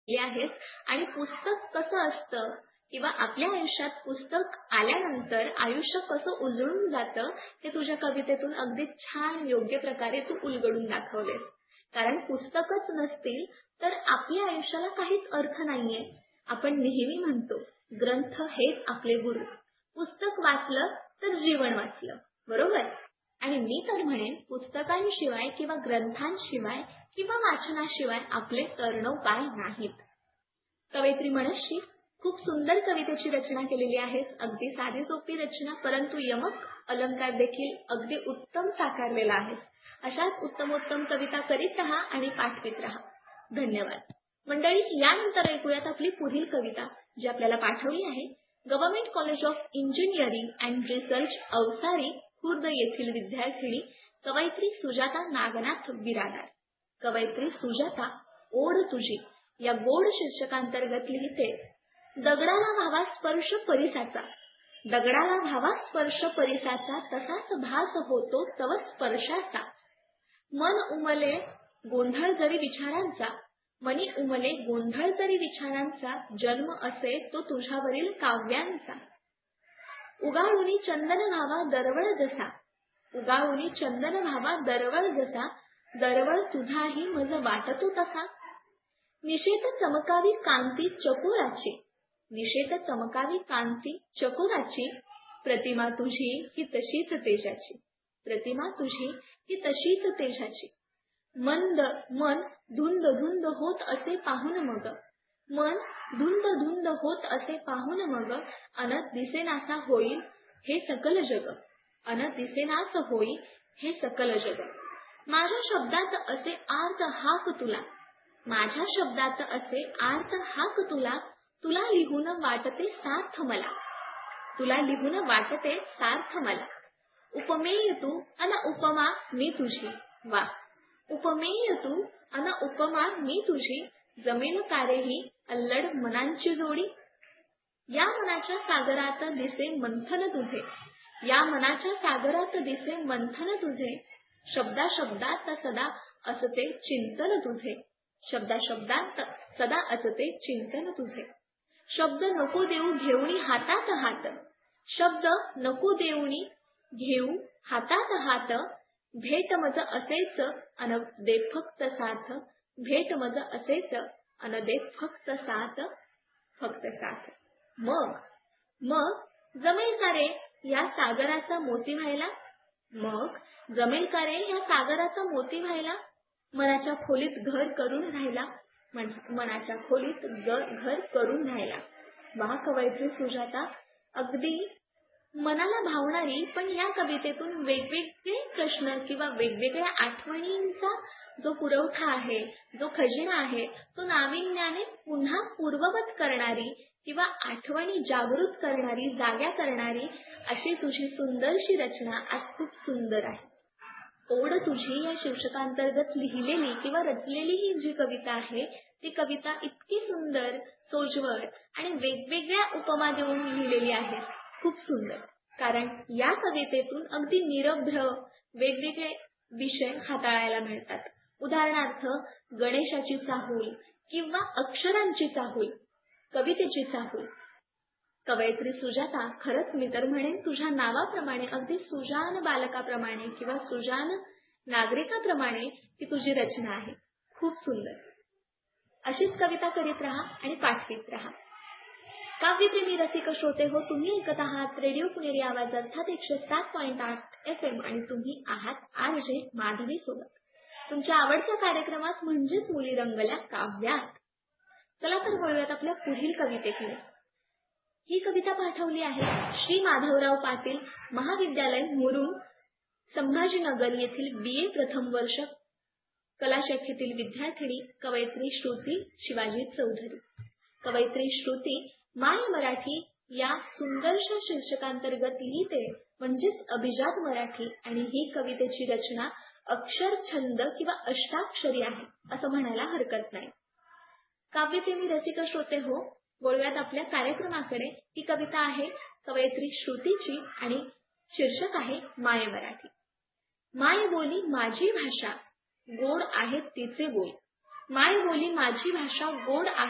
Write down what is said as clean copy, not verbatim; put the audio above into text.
आहेस आणि पुस्तक कसं असतं किंवा आपल्या आयुष्यात पुस्तक आल्यानंतर आयुष्य कसं उजळून जातं हे तुझ्या कवितेतून अगदी छान योग्य प्रकारे तू उलगडून दाखवलेस. कारण पुस्तकच नसतील तर आपल्या आयुष्याला काहीच अर्थ नाहीये. आपण नेहमी म्हणतो ग्रंथ हेच आपले गुरु. पुस्तक वाचलं तर जीवन वाचलं, बरोबर? आणि मी तर म्हणेन पुस्तकांशिवाय किंवा ग्रंथांशिवाय किंवा वाचनाशिवाय आपले तरणोपाय नाहीत. कवयित्री मनश्री, खूप सुंदर कवितेची रचना केलेली आहेस. अगदी साधी सोपी रचना, परंतु यमक अलंकार देखील अगदी उत्तम साकारलेला आहेस. अशाच उत्तमोत्तम कविता करीत राहा आणि पाठवीत राहा. धन्यवाद. मंडळी, यानंतर ऐकूयात आपली पुढील कविता जी आपल्याला पाठवली आहे government college of engineering and research Avsari Khurd येथील विद्यार्थिनी कवयित्री सुजाता नागनाथ बिरादार. कवयित्री सुजाता ओढ तुझी या गोड शीर्षकांतर्गत लिहिते. दगडाला व्हावा स्पर्श परिसाचा, दगडाला व्हावा स्पर्श परिसाचा, तसाच भास होतो तव स्पर्शाचा. मन उमले गोंधळ जरी विचारांचा, मनी उमले गोंधळ जरी विचारांचा, जन्म असे तो तुझ्यावरील काव्यांचा. उगाळुनी चंदन व्हावा दरवळ जसा, उगाळुनी चंदन व्हावा दरवळ जसा, दरवळ तुझाही मज वाटतो तसा. निशेत चमकावी कांती चकोराची, निशेत चमकावी कांती चकोराची, प्रतिमा तुझी ही तशीच तेजाची, प्रतिमा तुझी ही तशीच तेजाची. मन धुंद धुंद होत असे पाहून मग, मन धुंद धुंद होत असे पाहून मग, अन दिसेनासा होईल हे सकल जग, अन दिसेनास होई हे सकल जग. माझ्या शब्दात असे आर्त हाक तुला, माझ्या शब्दात असे आर्त हाक तुला, तुला लिहून वाटते सार्थ मला, तुला लिहून वाटते सार्थ मला. उपमेय तू अन उपमा मी तुझी, वा उपमेय तू अन उपमा मी तुझी, जमेल कारेही अल्लड मनांची जोडी. या मनाच्या सागरात दिसे मंथन तुझे, या मनाच्या सागरात दिसे मंथन तुझे, शब्दा शब्दात सदा असते चिंतन तुझे, शब्दा शब्दात सदा असते चिंतन तुझे. शब्द नको देऊ घेऊनी हातात हात, शब्द नको देऊनी घेऊ हातात हात, भेट मज असेच अन दे फक्त साथ, भेट मज असेच अन दे फक्त साथ, फक्त साथ. मग जमेल का रे या सागराचा मोती व्हायला, मग जमेल का रे या सागराचा मोती व्हायला. मनाच्या खोलीत घर करून राहिला, मनाच्या खोलीत घर करून राहिला. वा कवयित्री सुजाता, अगदी मनाला भावणारी पण या कवितेतून वेगवेगळे प्रश्न किंवा वेगवेगळ्या आठवणींचा जो पुरवठा आहे, जो खजिना आहे, तो नाविन्याने पुन्हा पूर्ववत करणारी किंवा आठवणी जागृत करणारी, जाग्या करणारी अशी तुझी सुंदरशी रचना आज खूप सुंदर आहे. ओढ तुझी या शीर्षकांतर्गत लिहिलेली किंवा रचलेली ही जी कविता आहे ती कविता इतकी सुंदर, सोज्वळ आणि वेगवेगळ्या उपमा देऊन लिहिलेली आहे. खूप सुंदर. कारण या कवितेतून अगदी निरभ्र वेगवेगळे विषय हाताळायला मिळतात. उदाहरणार्थ गणेशाची चाहूल किंवा अक्षरांची चाहूल, कवितेची चाहूल. कवयित्री सुजाता, खरंच मी तर म्हणेन तुझ्या नावाप्रमाणे अगदी सुजान बालकाप्रमाणे किंवा सुजान नागरिकाप्रमाणे ही तुझी रचना आहे. खूप सुंदर. अशीच कविता करीत राहा आणि पाठवीत राहा. काव्यप्रेमी रसिक श्रोते हो, तुम्ही ऐकत आहात रेडिओ पुणेरी आवाज अर्थात 107.8 FM आणि तुम्ही आहात RJ माधवी सोबत तुमच्या आवडत्या कार्यक्रमात म्हणजेच मुली रंगल्या काव्यात. चला तर वळूयात आपल्या पुढील कवितेकडे. ही कविता पाठवली आहे श्री माधवराव पाटील महाविद्यालय मुरुम संभाजीनगर येथील BA प्रथम वर्ष कला शाखेतील विद्यार्थिनी कवयित्री श्रुती शिवाजी चौधरी. कवयित्री श्रुती माय मराठी या सुंदरशा शीर्षकांतर्गत लिहिते, म्हणजेच अभिजात मराठी, आणि ही कवितेची रचना अक्षर छंद किंवा अष्टाक्षरी आहे असं म्हणायला हरकत नाही. काव्यप्रेमी रसिक श्रोते हो, वळूयात आपल्या कार्यक्रमाकडे. ही कविता आहे कवयित्री श्रुतीची आणि शीर्षक आहे माय मराठी. माय बोली माझी भाषा, गोड आहेत तिचे बोल. माय बोली माझी भाषा, गोड आहे